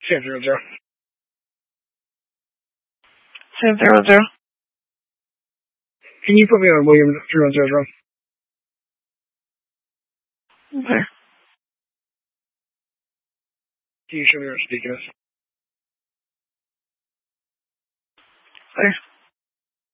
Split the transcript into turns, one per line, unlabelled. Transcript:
600.
600.
Can you put me on William 310?
Okay.
Can you show me your speakers?
Okay.